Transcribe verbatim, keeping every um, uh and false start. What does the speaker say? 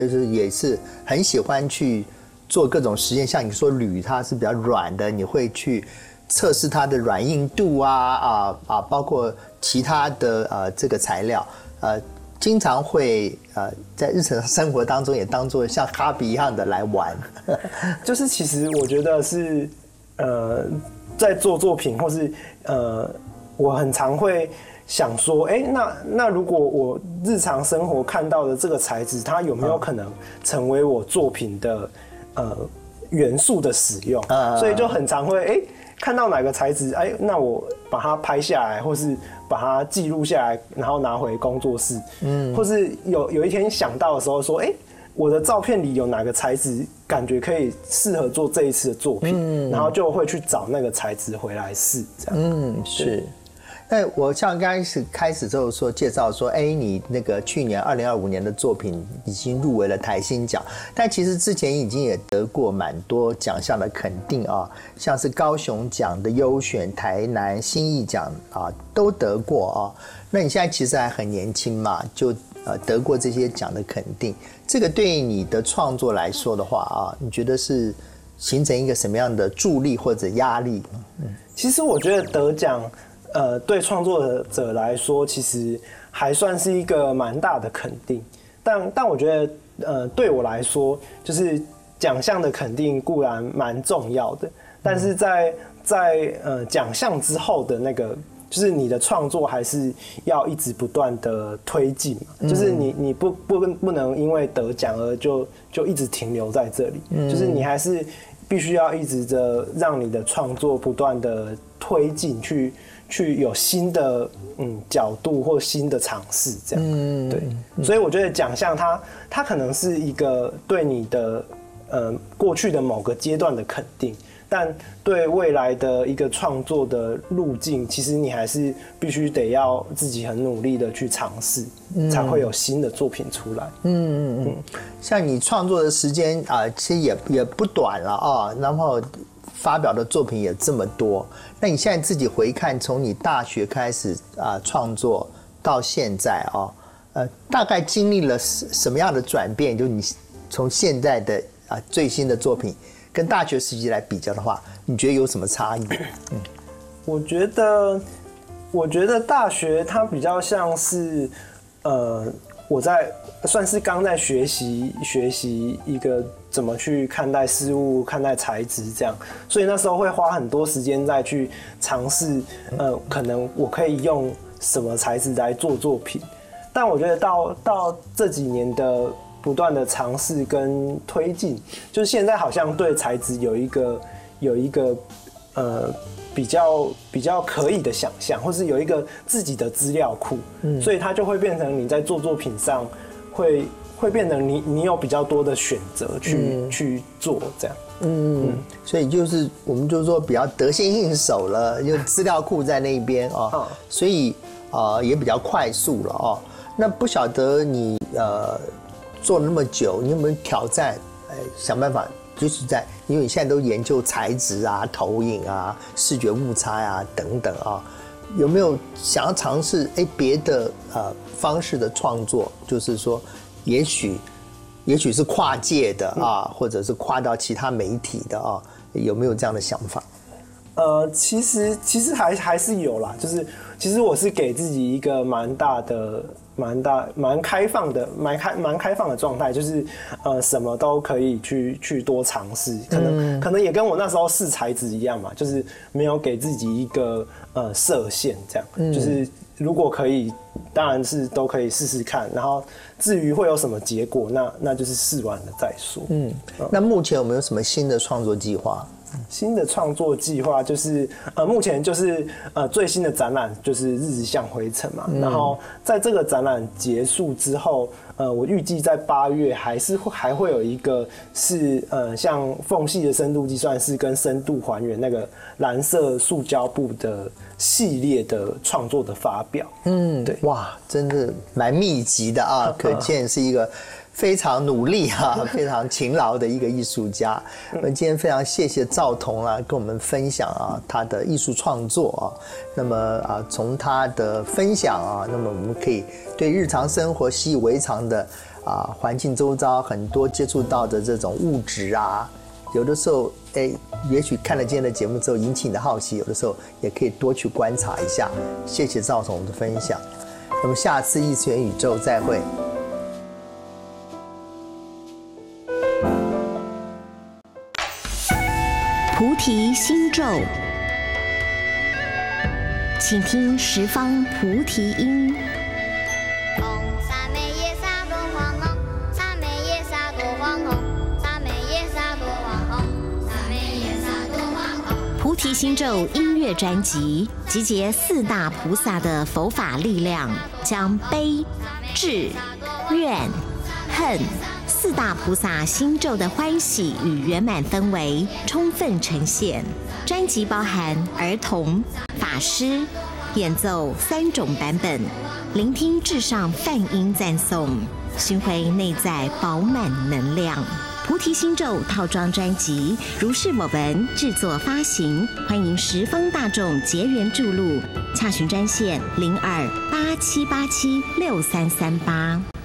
就是也是很喜欢去做各种实验，像你说铝它是比较软的，你会去测试它的软硬度啊啊啊，包括其他的呃这个材料，呃，经常会呃在日常生活当中也当做像哈比一样的来玩。 就是其实我觉得是呃在做作品，或是呃我很常会想说，哎、欸，那那如果我日常生活看到的这个材质，它有没有可能成为我作品的呃元素的使用？嗯、所以就很常会哎、欸、看到哪个材质，哎、欸，那我把它拍下来，或是把它记录下来，然后拿回工作室，嗯，或是有有一天想到的时候说，哎、欸，我的照片里有哪个材质感觉可以适合做这一次的作品，嗯，然后就会去找那个材质回来试，这样， 嗯，是。那我像刚开始开始之后说介绍说，哎，你那个去年二零二五年的作品已经入围了台新奖，但其实之前已经也得过蛮多奖项的肯定啊，像是高雄奖的优选、台南新艺奖啊都得过啊。那你现在其实还很年轻嘛，就呃得过这些奖的肯定，这个对于你的创作来说的话啊，你觉得是形成一个什么样的助力或者压力？ 嗯，其实我觉得得奖。呃，对创作者来说，其实还算是一个蛮大的肯定。但但我觉得，呃，对我来说，就是奖项的肯定固然蛮重要的，但是在在呃奖项之后的那个，就是你的创作还是要一直不断的推进嘛。嗯、就是你你不不不能因为得奖而就就一直停留在这里，嗯、就是你还是必须要一直的让你的创作不断的推进去。去有新的嗯角度或新的尝试，这样，嗯，对，所以我觉得奖项它它可能是一个对你的呃过去的某个阶段的肯定，但对未来的一个创作的路径，其实你还是必须得要自己很努力的去尝试，嗯、才会有新的作品出来。 嗯嗯嗯，像你创作的时间啊、呃，其实也也不短了啊，然后。发表的作品也这么多，那你现在自己回看，从你大学开始啊、呃、创作到现在啊、哦，呃，大概经历了什么样的转变？就你从现在的啊、呃、最新的作品跟大学时期来比较的话，你觉得有什么差异？嗯， 我觉得，我觉得大学它比较像是，呃，我在算是刚在学习学习一个。怎么去看待事物、看待材质这样，所以那时候会花很多时间再去尝试，呃，可能我可以用什么材质来做作品。但我觉得到到这几年的不断的尝试跟推进，就是现在好像对材质有一个有一个呃比较比较可以的想象，或是有一个自己的资料库，嗯，所以它就会变成你在做作品上会。会变成你你有比较多的选择去、嗯、去做这样， 嗯嗯，所以就是我们就是说比较得心应手了，因为资料库在那边啊、哦，所以啊、呃、也比较快速了哦。那不晓得你呃做了那么久，你有没有挑战？哎，想办法就是在，因为你现在都研究材质啊、投影啊、视觉误差啊等等啊，有没有想要尝试哎别的呃方式的创作？就是说。也许，也许是跨界的啊，或者是跨到其他媒体的啊，有没有这样的想法？ 呃，其实其实还还是有啦，就是其实我是给自己一个蛮大的、蛮大、蛮开放的、蛮开、蛮开放的状态，就是呃，什么都可以去去多尝试，可能、嗯、可能也跟我那时候试材质一样嘛，就是没有给自己一个呃设限，这样，嗯、就是如果可以。当然是都可以试试看，然后至于会有什么结果，那那就是试完了再说。嗯， 那目前有没有什么新的创作计划？ 新的创作计划就是呃，目前就是呃最新的展览就是《日子像灰尘》嘛、嗯，然后在这个展览结束之后，呃，我预计在八月还是会还会有一个是呃像缝隙的深度计算式跟深度还原那个蓝色塑胶布的系列的创作的发表。 嗯，对，哇，真的蛮密集的啊，可见是一个。非常努力啊，非常勤劳的一个艺术家。我们今天非常谢谢兆彤啊，跟我们分享啊他的艺术创作啊。那么啊，从他的分享啊，那么我们可以对日常生活习以为常的啊环境周遭很多接触到的这种物质啊，有的时候哎，也许看了今天的节目之后引起你的好奇，有的时候也可以多去观察一下。谢谢赵总的分享，那么下次异次元宇宙再会。 菩提心咒，请听十方菩提音。菩提心咒音乐专辑集结四大菩萨的佛法力量，将悲、智、怨、恨四大菩萨心咒的欢喜与圆满氛围充分呈现。专辑包含儿童、法师演奏三种版本，聆听至上梵音赞颂，寻回内在饱满能量。菩提心咒套装专辑如是我闻制作发行，欢迎十方大众结缘注入，洽询专线零二八七八七六三三八。